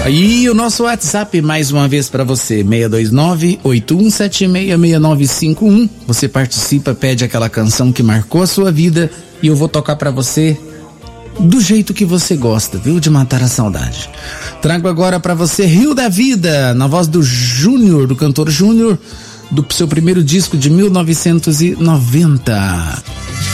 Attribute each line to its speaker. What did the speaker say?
Speaker 1: Aí o nosso WhatsApp mais uma vez para você, 629-8176-6951. Você participa, pede aquela canção que marcou a sua vida e eu vou tocar para você do jeito que você gosta, viu? De matar a saudade. Trago agora para você Rio da Vida, na voz do Júnior, do cantor Júnior, do seu primeiro disco de 1990.